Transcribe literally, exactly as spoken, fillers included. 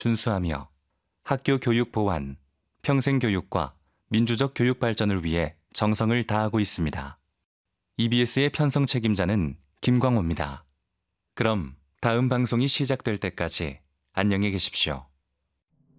준수하며 학교 교육 보완, 평생 교육과 민주적 교육 발전을 위해 정성을 다하고 있습니다. 이비에스의 편성 책임자는 김광호입니다. 그럼 다음 방송이 시작될 때까지 안녕히 계십시오.